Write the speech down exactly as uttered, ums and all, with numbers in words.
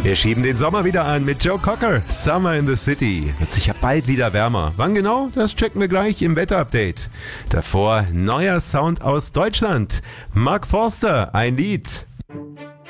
Wir schieben den Sommer wieder an mit Joe Cocker. Summer in the City. Wird sicher bald wieder wärmer. Wann genau? Das checken wir gleich im Wetterupdate. Davor neuer Sound aus Deutschland. Mark Forster, ein Lied.